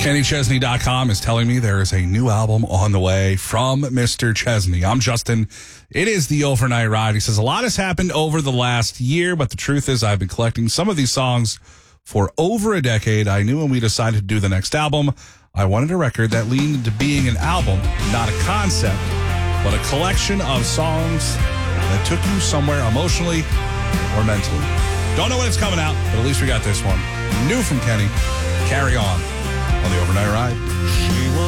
KennyChesney.com is telling me there is a new album on the way from Mr. Chesney. I'm Justin. It is the Overnight Ride. He says, a lot has happened over the last year, but the truth is I've been collecting some of these songs for over a decade. I knew when we decided to do the next album, I wanted a record that leaned into being an album, not a concept, but a collection of songs that took you somewhere emotionally or mentally. Don't know when it's coming out, but at least we got this one. New from Kenny. Carry On the Overnight Ride.